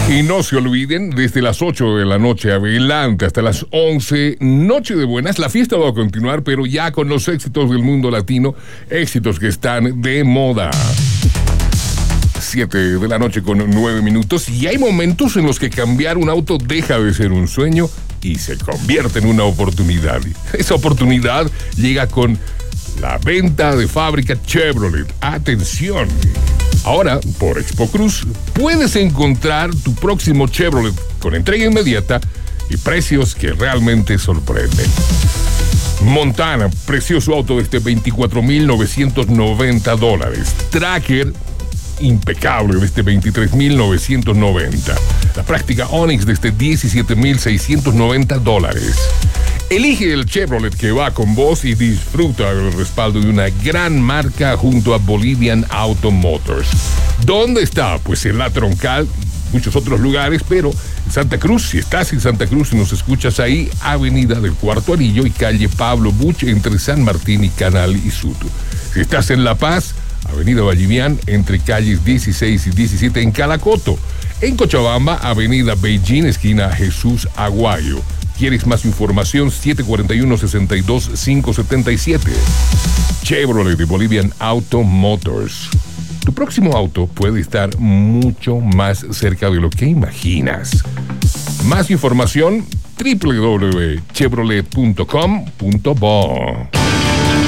Y no se olviden, desde las 8 de la noche adelante hasta las 11, Noche de Buenas. La fiesta va a continuar, pero ya con los éxitos del mundo latino, éxitos que están de moda. 7 de la noche con 9 minutos, y hay momentos en los que cambiar un auto deja de ser un sueño y se convierte en una oportunidad. Esa oportunidad llega con la venta de fábrica Chevrolet. ¡Atención! Ahora, por Expo Cruz, puedes encontrar tu próximo Chevrolet con entrega inmediata y precios que realmente sorprenden. Montana, precioso auto desde $24,990. Tracker, impecable, desde $23,990. La práctica Onix desde $17,690. Elige el Chevrolet que va con vos y disfruta del respaldo de una gran marca junto a Bolivian Auto Motors. ¿Dónde está? Pues en La Troncal, muchos otros lugares, pero en Santa Cruz, si estás en Santa Cruz y nos escuchas ahí, Avenida del Cuarto Anillo y calle Pablo Buch entre San Martín y Canal y Sutu. Si estás en La Paz, Avenida Vallivian entre calles 16 y 17 en Calacoto. En Cochabamba, Avenida Beijing, esquina Jesús Aguayo. ¿Quieres más información? 741-62-577. Chevrolet de Bolivian Auto Motors. Tu próximo auto puede estar mucho más cerca de lo que imaginas. Más información, www.chevrolet.com.bo.